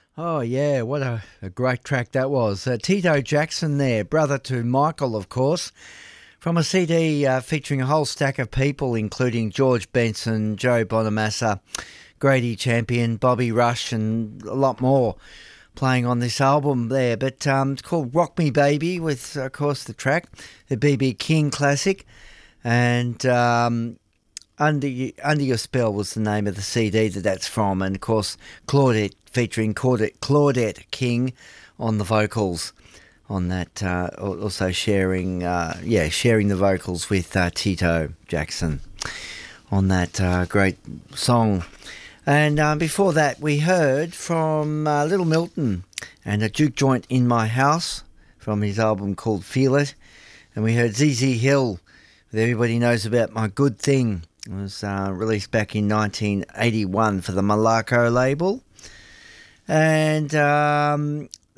Oh, yeah, what a great track that was. Tito Jackson there, brother to Michael, of course, from a CD featuring a whole stack of people, including George Benson, Joe Bonamassa, Grady Champion, Bobby Rush, and a lot more playing on this album there. But it's called Rock Me Baby, with, of course, the track, the BB King classic. And Under Your Spell was the name of the CD that's from, and of course Claudette featuring Claudette King on the vocals on that. Also sharing the vocals with Tito Jackson on that great song. And before that, we heard from Little Milton and a juke joint in my house from his album called Feel It, and we heard ZZ Hill with Everybody Knows About My Good Thing. It was released back in 1981 for the Malaco label. And